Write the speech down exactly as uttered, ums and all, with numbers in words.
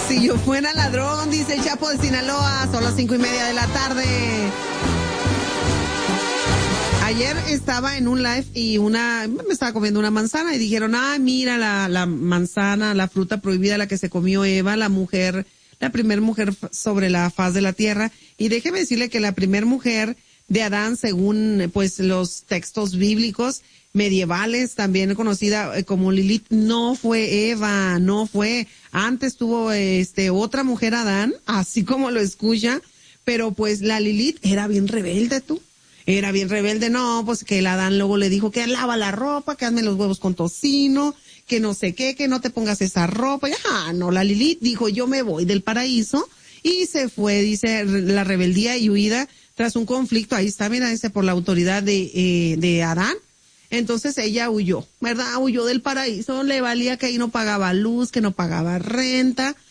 Si yo fuera ladrón, dice el Chapo de Sinaloa, son las cinco y media de la tarde. Ayer estaba en un live y una, me estaba comiendo una manzana y dijeron, ah, mira la, la manzana, la fruta prohibida, la que se comió Eva, la mujer, la primer mujer sobre la faz de la tierra. Y déjeme decirle que la primer mujer de Adán, según pues los textos bíblicos medievales, también conocida como Lilith, no fue Eva, no fue. Antes tuvo este otra mujer Adán, así como lo escucha, pero pues la Lilith era bien rebelde, tú. Era bien rebelde, no, pues que el Adán luego le dijo que lava la ropa, que hazme los huevos con tocino, que no sé qué, que no te pongas esa ropa. Y, ah, no, la Lilith dijo, yo me voy del paraíso y se fue, dice, la rebeldía y huida tras un conflicto. Ahí está, mira, dice, por la autoridad de, eh, de Adán. Entonces ella huyó, ¿verdad? Huyó del paraíso, le valía que ahí no pagaba luz, que no pagaba renta.